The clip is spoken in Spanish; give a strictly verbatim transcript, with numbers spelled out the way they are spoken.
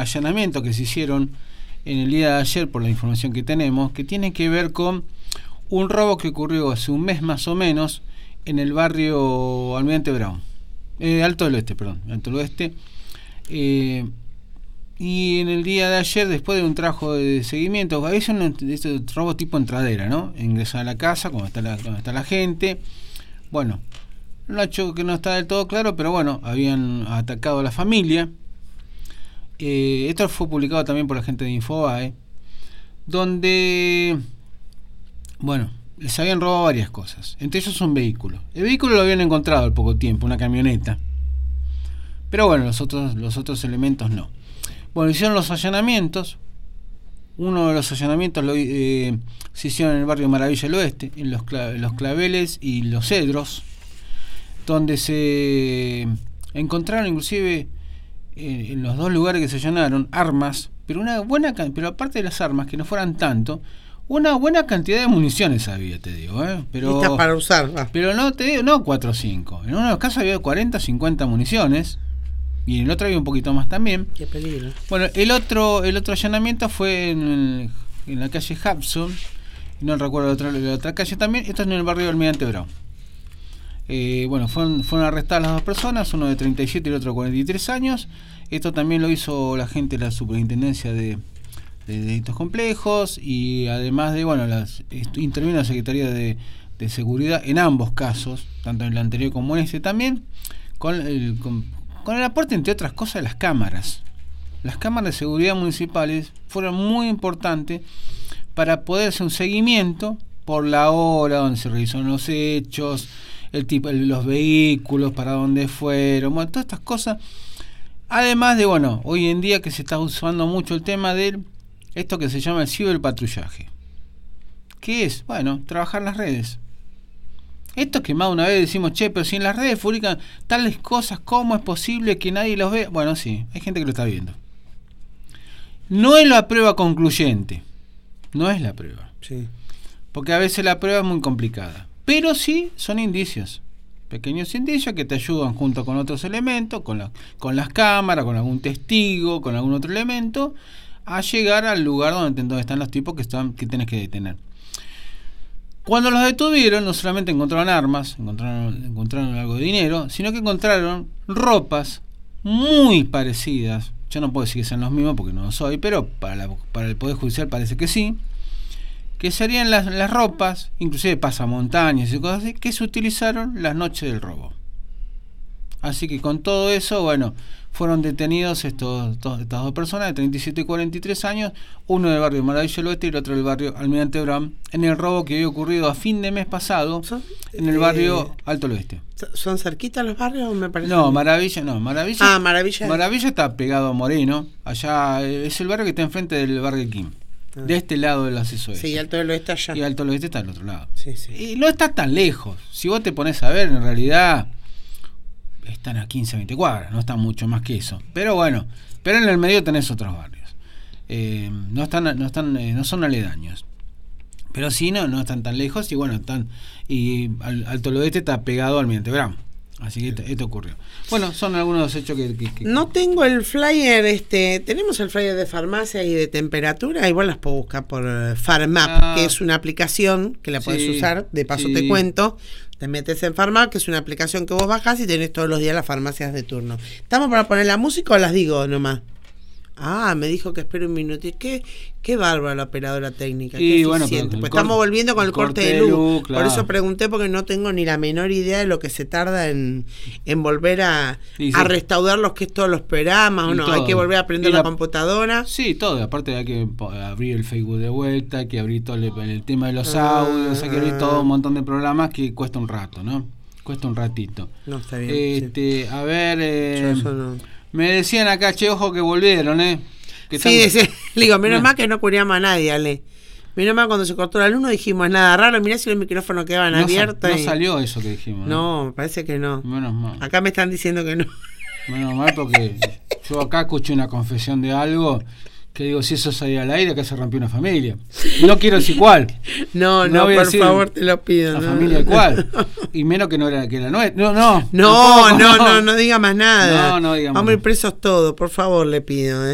allanamientos que se hicieron en el día de ayer, por la información que tenemos, que tiene que ver con un robo que ocurrió hace un mes más o menos en el barrio Almirante Brown, eh, Alto del Oeste, perdón, Alto del Oeste. Eh, y en el día de ayer, después de un trabajo de seguimiento, es un, es un robo tipo entradera, ¿no? Ingresar a la casa, cuando está la, cuando está la gente. Bueno, un hecho que no está del todo claro, pero bueno, habían atacado a la familia. Eh, esto fue publicado también por la gente de Infobae, donde, bueno, les habían robado varias cosas, entre ellos un vehículo. El vehículo lo habían encontrado al poco tiempo, una camioneta, pero bueno, los otros, los otros elementos no. Bueno, hicieron los allanamientos. Uno de los allanamientos lo, eh, se hicieron en el barrio Maravilla del Oeste, en los, cla- los Claveles y los Cedros, donde se encontraron inclusive eh, en los dos lugares que se allanaron armas, pero una buena can- pero aparte de las armas, que no fueran tanto, una buena cantidad de municiones había, te digo, ¿eh? Pero, listas para usar. Ah. Pero no, te digo, no cuatro o cinco. En uno de los casos había cuarenta, cincuenta municiones, y en el otro había un poquito más también. Qué peligro. Bueno, el otro el otro allanamiento fue en, el, en la calle Hudson, no recuerdo la otra, la otra calle también, esto es en el barrio Almirante Brown. Eh, bueno, fueron, fueron arrestadas las dos personas, uno de treinta y siete y el otro de cuarenta y tres años. Esto también lo hizo la gente de la Superintendencia de, de Delitos Complejos, y además de, bueno, las intervino la Secretaría de, de Seguridad en ambos casos, tanto en el anterior como en este también, con el, con, con el aporte, entre otras cosas, de las cámaras. Las cámaras de seguridad municipales fueron muy importantes para poder hacer un seguimiento por la hora donde se realizaron los hechos, el tipo, el, los vehículos, para dónde fueron, bueno, todas estas cosas. Además de, bueno, hoy en día que se está usando mucho el tema de esto que se llama el ciberpatrullaje. ¿Qué es? Bueno, trabajar las redes. Esto que más de una vez decimos, che, pero si en las redes publican tales cosas, ¿cómo es posible que nadie los vea? Bueno, sí, hay gente que lo está viendo. No es la prueba concluyente. No es la prueba. Sí. Porque a veces la prueba es muy complicada. Pero sí son indicios. Pequeños indicios que te ayudan junto con otros elementos, con, la, con las cámaras, con algún testigo, con algún otro elemento, a llegar al lugar donde, donde están los tipos que, están, que tienes que detener. Cuando los detuvieron, no solamente encontraron armas, encontraron, encontraron algo de dinero, sino que encontraron ropas muy parecidas. Yo no puedo decir que sean los mismos porque no lo soy, pero para, la, para el Poder Judicial parece que sí, que serían las, las ropas, inclusive pasamontañas y cosas así, que se utilizaron las noches del robo. Así que con todo eso, bueno, fueron detenidos estos, estos, estas dos personas de treinta y siete y cuarenta y tres años, uno del barrio Maravilla del Oeste y el otro del barrio Almirante Brown, en el robo que había ocurrido a fin de mes pasado en el barrio eh, Alto del Oeste. ¿Son cerquitas los barrios? Me parece. No, Maravilla, no, Maravilla. Ah, Maravilla. Maravilla está pegado a Moreno, allá es el barrio que está enfrente del barrio Kim. De este lado del acceso este. Sí, Alto del Oeste allá. Y Alto del Oeste está al otro lado. Sí, sí. Y no está tan lejos. Si vos te pones a ver, en realidad están a quince, veinte cuadras, no están mucho más que eso. Pero bueno, pero en el medio tenés otros barrios. Eh, no están, no están, eh, no son aledaños. Pero sí, no, no están tan lejos y bueno, están. Y Alto del Oeste está pegado al Almirante Brown. Así que esto, esto ocurrió. Bueno, son algunos de los hechos que, que, que... No tengo el flyer, este, tenemos el flyer de farmacia y de temperatura, igual las puedo buscar por uh, Farmap, ah, que es una aplicación que la sí, podés usar, de paso sí. Te cuento, te metes en Farmap, que es una aplicación que vos bajás y tenés todos los días las farmacias de turno. ¿Estamos para poner la música o las digo nomás? Ah, me dijo que espere un minuto. Qué, qué bárbara la operadora técnica. Y qué bueno, eficiente. Pues cor- estamos volviendo con el, el corte, corte de luz. luz claro. Por eso pregunté, porque no tengo ni la menor idea de lo que se tarda en, en volver a, sí, sí. a restaurar los que es todos los programas. ¿O no? Hay que volver a prender la, la computadora. Sí, todo. Aparte hay que abrir el Facebook de vuelta, hay que abrir todo el, el tema de los ah, audios, hay que abrir todo un montón de programas que cuesta un rato, ¿no? Cuesta un ratito. No, está bien. Este, sí. A ver... Eh, Yo eso no... Me decían acá, che, ojo que volvieron, ¿eh? Que sí, están... le digo, menos mal que no curiamos a nadie, Ale. Menos mal cuando se cortó la luz no dijimos nada raro. Mirá si los micrófonos quedaban no abiertos. Sa- no y... salió eso que dijimos. No, no, me parece que no. Menos mal. Acá me están diciendo que no. Menos mal porque yo acá escuché una confesión de algo que digo, si eso salía al aire, acá se rompió una familia. No quiero decir cuál. No, no, no por favor, te lo pido. La no, familia no. cuál. Y menos que no era que era nuestra. No, no. No, no, no, no, no diga más nada. No, no diga más. Vamos a ir presos todos, por favor, le pido. ¿eh?